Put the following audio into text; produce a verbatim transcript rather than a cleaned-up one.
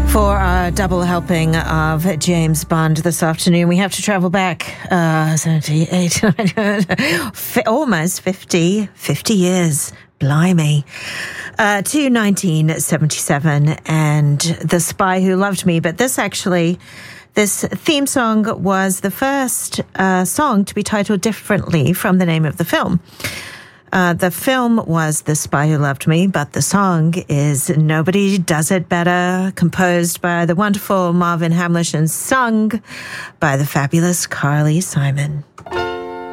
For our double helping of James Bond this afternoon, we have to travel back uh, seventy-eight, almost fifty, fifty years. Blimey. Uh, to nineteen seventy-seven and The Spy Who Loved Me. But this actually, this theme song was the first uh, song to be titled differently from the name of the film. Uh, the film was The Spy Who Loved Me, but the song is Nobody Does It Better, composed by the wonderful Marvin Hamlish and sung by the fabulous Carly Simon.